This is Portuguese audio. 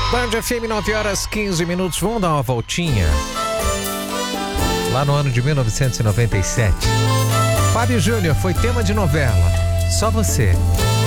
Band FM, 9h15. Vamos dar uma voltinha. Lá no ano de 1997. Fábio Júnior foi tema de novela. Só você.